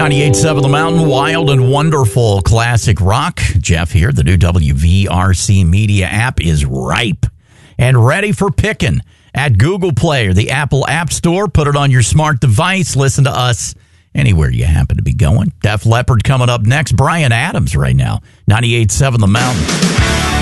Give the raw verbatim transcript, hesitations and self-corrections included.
ninety-eight point seven The Mountain, wild and wonderful classic rock. Jeff here. The new W V R C Media app is ripe and ready for picking at Google Play or the Apple App Store. Put it on your smart device. Listen to us anywhere you happen to be going. Def Leppard coming up next. Bryan Adams right now. ninety-eight point seven The Mountain.